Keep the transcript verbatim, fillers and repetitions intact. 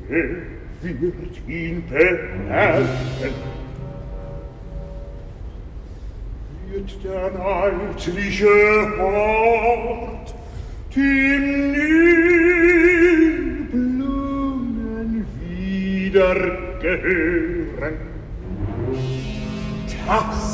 Wer wird ihn beherrschen? Wird der neidliche Hort dem Nilblumen wieder gehören? Das